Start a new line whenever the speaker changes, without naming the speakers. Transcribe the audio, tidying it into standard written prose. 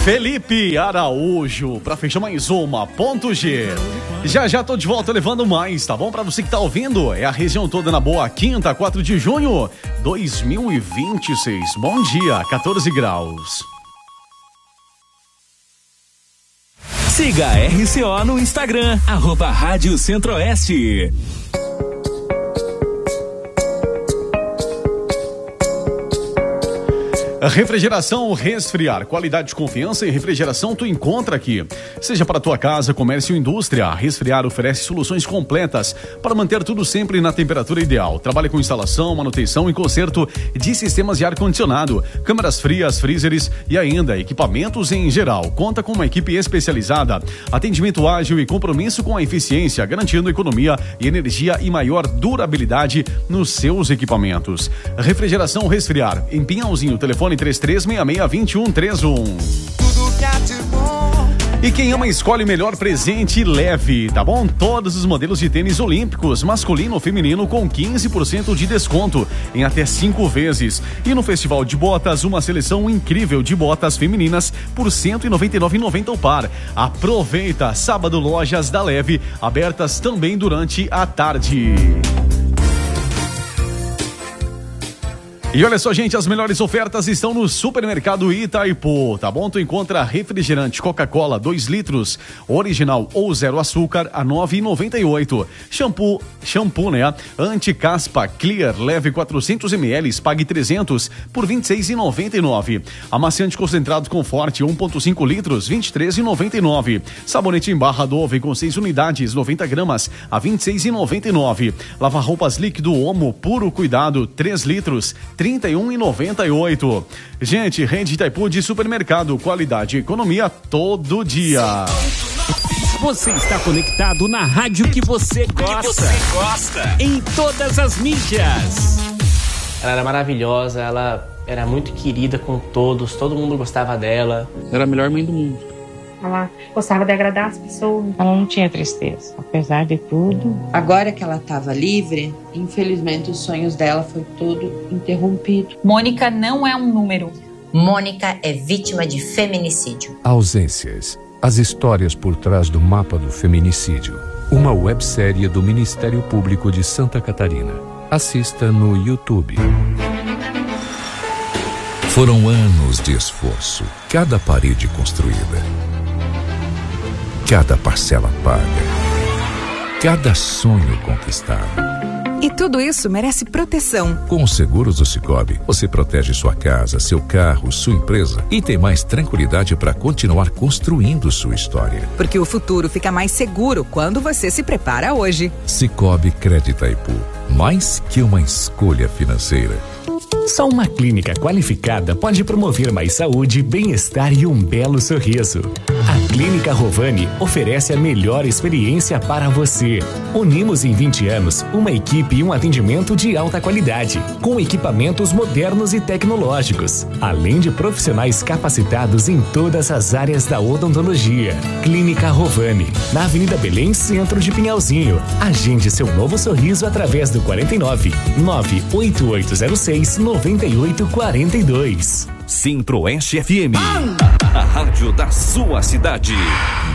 Felipe Araújo, pra fechar mais uma, ponto G. Já tô de volta levando mais, tá bom? Pra você que tá ouvindo, é a região toda na boa, quinta, 4 de junho, 2026. Bom dia, 14 graus.
Siga a RCO no Instagram, @Rádio Centro-Oeste.
Refrigeração Resfriar, qualidade, confiança e refrigeração tu encontra aqui. Seja para tua casa, comércio ou indústria, a Resfriar oferece soluções completas para manter tudo sempre na temperatura ideal. Trabalha com instalação, manutenção e conserto de sistemas de ar-condicionado, câmaras frias, freezers e ainda equipamentos em geral. Conta com uma equipe especializada, atendimento ágil e compromisso com a eficiência, garantindo economia e energia e maior durabilidade nos seus equipamentos. Refrigeração Resfriar, em Pinhalzinho, telefone 3366-2131. E quem ama escolhe o melhor presente leve, tá bom? Todos os modelos de tênis olímpicos, masculino ou feminino, com 15% de desconto em até 5 vezes. E no Festival de Botas, uma seleção incrível de botas femininas por R$ 199,90 o par. Aproveita! Sábado, lojas da Leve, abertas também durante a tarde. E olha só, gente, as melhores ofertas estão no Supermercado Itaipu, tá bom? Tu encontra refrigerante Coca-Cola 2 litros, original ou zero açúcar, a R$ 9,98. Shampoo, né? Anti-caspa Clear, leve 400 ml, pague 300 por R$ 26,99. Amaciante concentrado Conforte 1,5 litros, R$ 23,99. Sabonete em barra Dove com 6 unidades, 90 gramas, a R$ 26,99. Lava-roupas líquido Omo Puro Cuidado, 3 litros, R$ 31,98. Gente, rede Itaipu de supermercado, qualidade e economia todo dia.
Você está conectado na rádio que você gosta. Em todas as mídias.
Ela era maravilhosa, ela era muito querida com todos, todo mundo gostava dela.
Era a melhor mãe do mundo.
Ela gostava de agradar as pessoas.
Ela não tinha tristeza, apesar de tudo.
Agora que ela estava livre, infelizmente os sonhos dela foi tudo interrompido.
Mônica não é um número.
Mônica é vítima de feminicídio.
Ausências. As histórias por trás do mapa do feminicídio. Uma websérie do Ministério Público de Santa Catarina. Assista no YouTube.
Foram anos de esforço. Cada parede construída. Cada parcela paga. Cada sonho conquistado.
E tudo isso merece proteção.
Com os seguros do Sicoob, você protege sua casa, seu carro, sua empresa e tem mais tranquilidade para continuar construindo sua história.
Porque o futuro fica mais seguro quando você se prepara hoje.
Sicoob Crédito Itaipu. Mais que uma escolha financeira.
Só uma clínica qualificada pode promover mais saúde, bem-estar e um belo sorriso. A Clínica Rovani oferece a melhor experiência para você. Unimos em 20 anos uma equipe e um atendimento de alta qualidade, com equipamentos modernos e tecnológicos, além de profissionais capacitados em todas as áreas da odontologia. Clínica Rovani, na Avenida Belém, centro de Pinhalzinho. Agende seu novo sorriso através do 49 98806 9842. Centro-Oeste FM, a rádio da sua cidade.